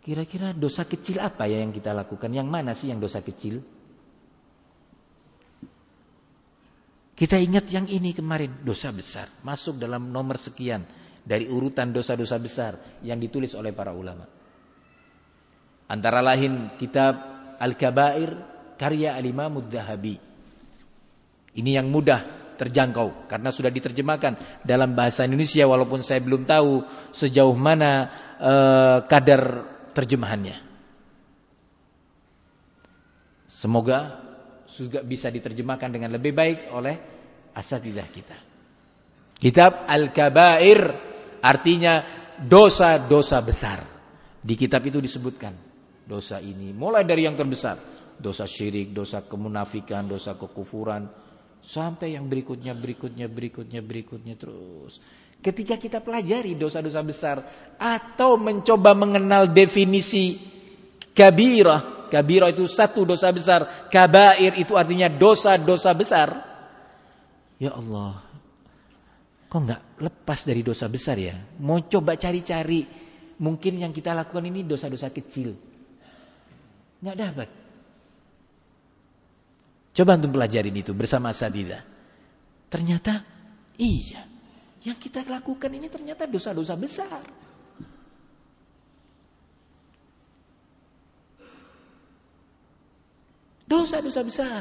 Kira-kira dosa kecil apa ya yang kita lakukan? Yang mana sih yang dosa kecil? Kita ingat yang ini kemarin, dosa besar. Masuk dalam nomor sekian dari urutan dosa-dosa besar yang ditulis oleh para ulama. Antara lain kitab Al-Kabair karya Al-Imam Adz-Dzahabi. Ini yang mudah terjangkau karena sudah diterjemahkan dalam bahasa Indonesia, walaupun saya belum tahu sejauh mana kadar terjemahannya. Semoga juga bisa diterjemahkan dengan lebih baik oleh asatidzah kita. Kitab Al-Kabair artinya dosa-dosa besar. Di kitab itu disebutkan dosa ini mulai dari yang terbesar, dosa syirik, dosa kemunafikan, dosa kekufuran, sampai yang berikutnya terus. Ketika kita pelajari dosa-dosa besar atau mencoba mengenal definisi kabirah, kabirah itu satu dosa besar, kabair itu artinya dosa-dosa besar. Ya Allah, kok enggak lepas dari dosa besar ya? Mau coba cari-cari, mungkin yang kita lakukan ini dosa-dosa kecil. Enggak dapat. Coba untuk pelajarin itu bersama asatidzah. Ternyata iya, yang kita lakukan ini ternyata dosa-dosa besar. Dosa-dosa besar.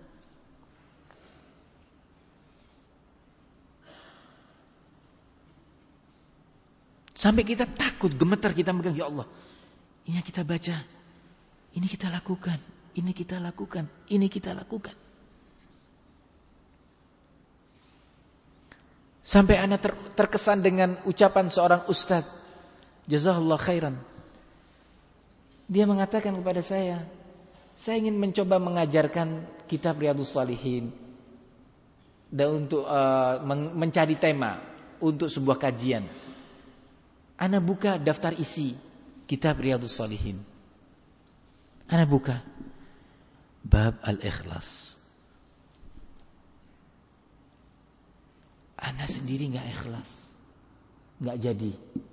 Sampai kita takut, gemetar kita megang, ya Allah, ini yang kita baca, ini kita lakukan, ini kita lakukan, ini kita lakukan. Sampai ana terkesan dengan ucapan seorang ustaz, jazakallahu khairan. Dia mengatakan kepada saya ingin mencoba mengajarkan kitab Riyadhus Shalihin dan untuk mencari tema untuk sebuah kajian. Ana buka daftar isi kitab Riyadhus Shalihin. Ana buka bab al-ikhlas. Ana sendiri enggak ikhlas. Enggak jadi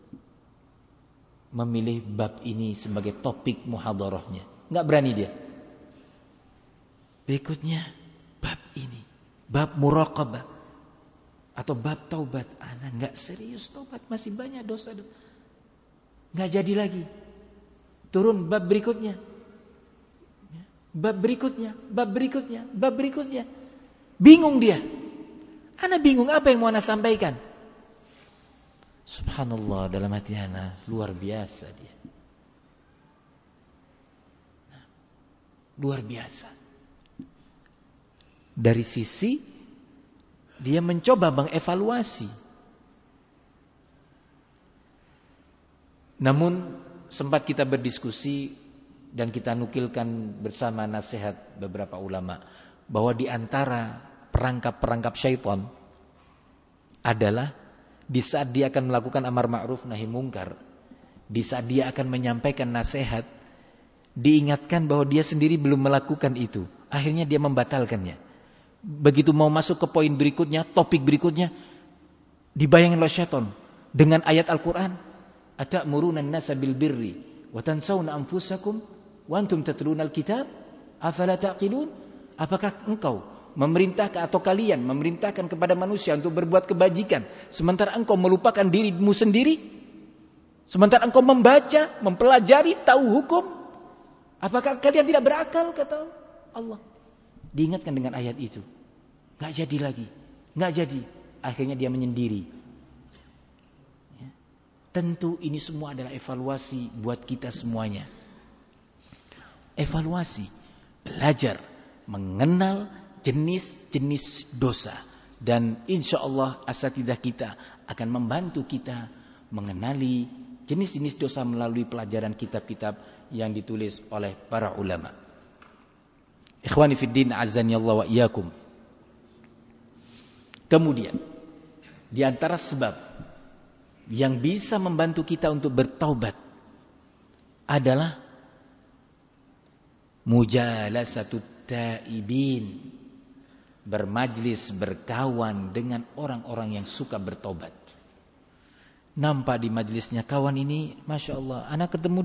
memilih bab ini sebagai topik muhadharahnya. Enggak berani dia. Berikutnya bab ini, bab muraqabah atau bab taubat. Ana enggak serius taubat, masih banyak dosa. Enggak jadi lagi. Turun bab berikutnya. Bab berikutnya, bab berikutnya, bab berikutnya. Bingung dia. Ana bingung apa yang mau ana sampaikan. Subhanallah, dalam hati ana luar biasa dia. Luar biasa. Dari sisi dia mencoba mengevaluasi. Namun sempat kita berdiskusi dan kita nukilkan bersama nasihat beberapa ulama bahwa di antara perangkap-perangkap syaitan adalah di saat dia akan melakukan amar ma'ruf nahi mungkar, di saat dia akan menyampaikan nasihat, diingatkan bahwa dia sendiri belum melakukan itu, akhirnya dia membatalkannya. Begitu mau masuk ke poin berikutnya, topik berikutnya, dibayangin oleh syaitan dengan ayat Al-Quran, atamuruna an-nasa bil birri wa tansawna anfusakum wa antum tatluna al-kitab afala taqilun. Apakah engkau memerintahkan atau kalian memerintahkan kepada manusia untuk berbuat kebajikan sementara engkau melupakan dirimu sendiri? Sementara engkau membaca, mempelajari, tahu hukum, apakah kalian tidak berakal, kata Allah. Diingatkan dengan ayat itu. Enggak jadi lagi. Enggak jadi. Akhirnya dia menyendiri. Ya. Tentu ini semua adalah evaluasi buat kita semuanya. Evaluasi. Belajar. Mengenal jenis-jenis dosa. Dan insya Allah asatidzah kita akan membantu kita mengenali jenis-jenis dosa melalui pelajaran kitab-kitab yang ditulis oleh para ulama. Ikhwani fiddin azani Allah wa iyyakum. Kemudian di antara sebab yang bisa membantu kita untuk bertaubat adalah mujalasatut taibin, bermajlis, berkawan dengan orang-orang yang suka bertobat. Nampak di majlisnya kawan ini, masya Allah, anak ketemu